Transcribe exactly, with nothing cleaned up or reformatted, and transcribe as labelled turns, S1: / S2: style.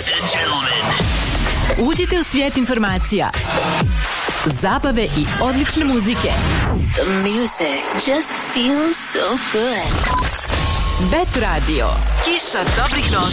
S1: Ladies and gentlemen.
S2: Uđite u svijet informacija, zabave i odlične muzike.
S3: The music just feels so good.
S2: Bet Radio, kiša dobrih noći.